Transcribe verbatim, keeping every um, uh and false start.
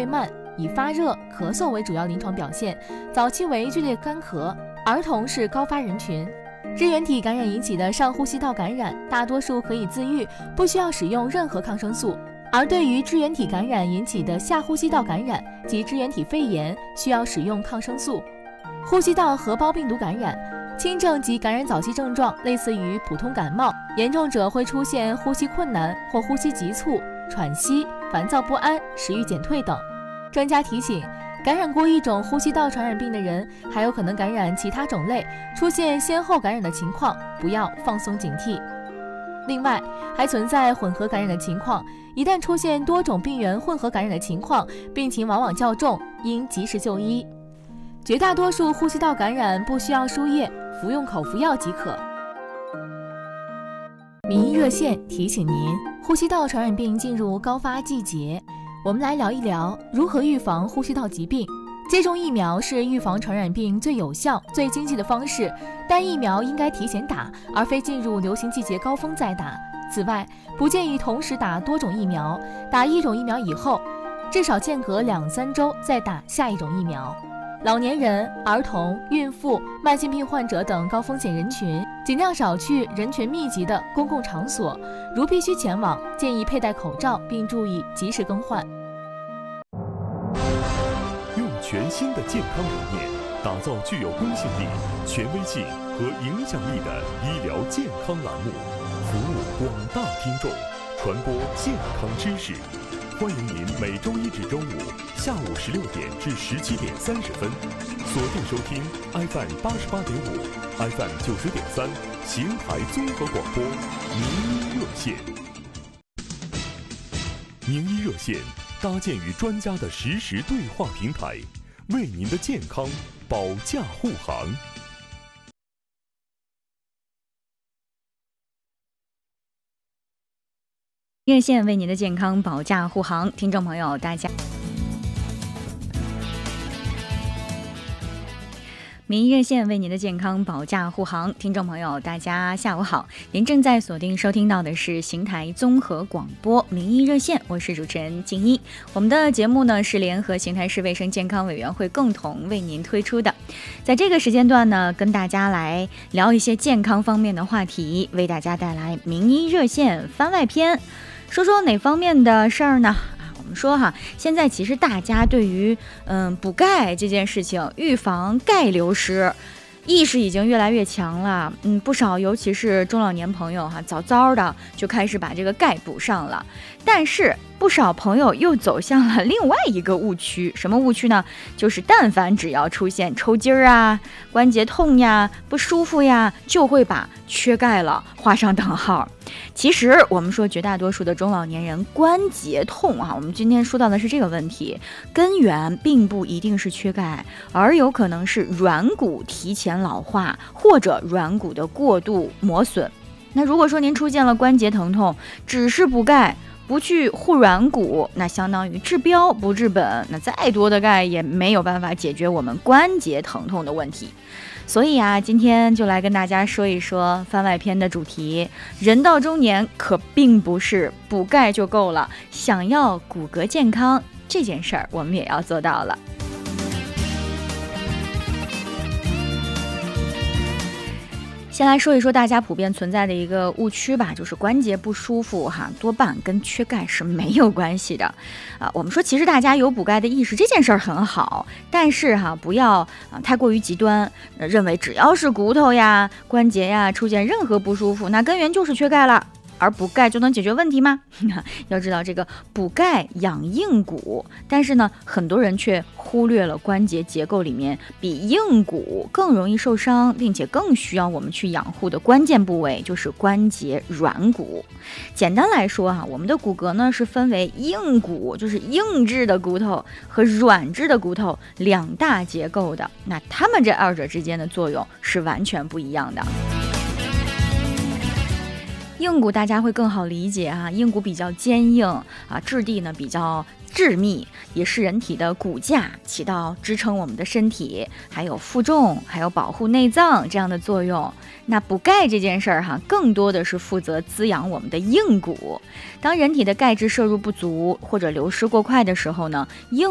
退慢，以发热、咳嗽为主要临床表现，早期为剧烈干咳，儿童是高发人群。支原体感染引起的上呼吸道感染，大多数可以自愈，不需要使用任何抗生素。而对于支原体感染引起的下呼吸道感染及支原体肺炎，需要使用抗生素。呼吸道合胞病毒感染，轻症及感染早期症状类似于普通感冒，严重者会出现呼吸困难或呼吸急促、喘息、烦躁不安、食欲减退等。专家提醒，感染过一种呼吸道传染病的人，还有可能感染其他种类，出现先后感染的情况，不要放松警惕。另外，还存在混合感染的情况，一旦出现多种病原混合感染的情况，病情往往较重，应及时就医。绝大多数呼吸道感染不需要输液，服用口服药即可。民医热线提醒您，呼吸道传染病进入高发季节，我们来聊一聊如何预防呼吸道疾病。接种疫苗是预防传染病最有效、最经济的方式，但疫苗应该提前打，而非进入流行季节高峰再打。此外，不建议同时打多种疫苗，打一种疫苗以后，至少间隔两三周再打下一种疫苗。老年人、儿童、孕妇、慢性病患者等高风险人群，尽量少去人群密集的公共场所，如必须前往，建议佩戴口罩，并注意及时更换。 用全新的健康理念，打造具有公信力、权威性和影响力的医疗健康栏目，服务广大听众，传播健康知识。欢迎您每周一至周五下午十六点至十七点三十分，锁定收听 F M 八十八点五、F M 九十点三邢台综合广播名医热线。名医热线搭建于专家的实时对话平台，为您的健康保驾护航。 热线为您的健康保驾护航，听众朋友大家民医热线为您的健康保驾护航，听众朋友大家下午好，您正在锁定收听到的是邢台综合广播民医热线，我是主持人静一。我们的节目呢是联合邢台市卫生健康委员会共同为您推出的，在这个时间段呢，跟大家来聊一些健康方面的话题，为大家带来民医热线番外篇。说说哪方面的事儿呢？啊，我们说哈，现在其实大家对于嗯补钙这件事情，预防钙流失，意识已经越来越强了。嗯，不少尤其是中老年朋友哈，早早的就开始把这个钙补上了。但是不少朋友又走向了另外一个误区，什么误区呢？就是但凡只要出现抽筋儿啊、关节痛呀、不舒服呀，就会把缺钙了画上等号。其实我们说绝大多数的中老年人关节痛啊，我们今天说到的是这个问题，根源并不一定是缺钙，而有可能是软骨提前老化或者软骨的过度磨损。那如果说您出现了关节疼痛，只是补钙不去护软骨，那相当于治标不治本，那再多的钙也没有办法解决我们关节疼痛的问题。所以啊，今天就来跟大家说一说番外篇的主题，人到中年可并不是补钙就够了，想要骨骼健康这件事儿我们也要做到了。先来说一说大家普遍存在的一个误区吧，就是关节不舒服哈，多半跟缺钙是没有关系的啊。我们说其实大家有补钙的意识这件事儿很好，但是哈不要啊太过于极端，呃，认为只要是骨头呀、关节呀出现任何不舒服，那根源就是缺钙了。而补钙就能解决问题吗？要知道这个补钙养硬骨，但是呢，很多人却忽略了关节结构里面比硬骨更容易受伤，并且更需要我们去养护的关键部位，就是关节软骨。简单来说啊，我们的骨骼呢是分为硬骨，就是硬质的骨头，和软质的骨头两大结构的。那它们这二者之间的作用是完全不一样的。硬骨大家会更好理解啊，硬骨比较坚硬啊，质地呢比较致密，也是人体的骨架，起到支撑我们的身体，还有负重，还有保护内脏这样的作用。那补钙这件事儿哈，更多的是负责滋养我们的硬骨。当人体的钙质摄入不足或者流失过快的时候呢，硬